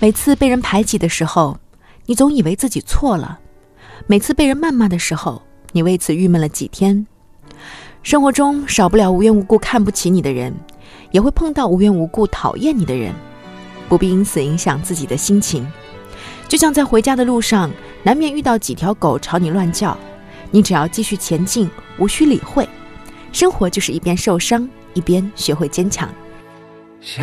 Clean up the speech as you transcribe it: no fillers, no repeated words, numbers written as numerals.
每次被人排挤的时候，你总以为自己错了；每次被人谩骂的时候，你为此郁闷了几天。生活中少不了无缘无故看不起你的人，也会碰到无缘无故讨厌你的人，不必因此影响自己的心情。就像在回家的路上，难免遇到几条狗朝你乱叫，你只要继续前进，无需理会。生活就是一边受伤，一边学会坚强。